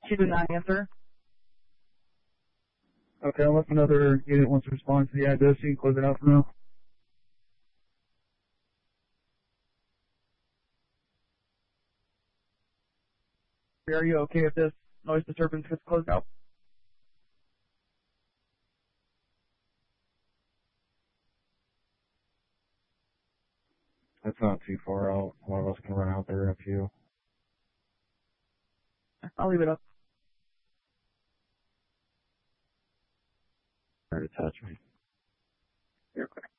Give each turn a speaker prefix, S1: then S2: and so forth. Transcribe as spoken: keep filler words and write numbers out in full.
S1: She did not answer.
S2: Okay, unless another unit wants to respond to the address, you can close it out for now.
S1: Are you okay if this noise disturbance gets closed out?
S3: That's not too far out. One of us can run out there in a few.
S1: I'll leave it up.
S3: Try to touch me.
S1: You're okay.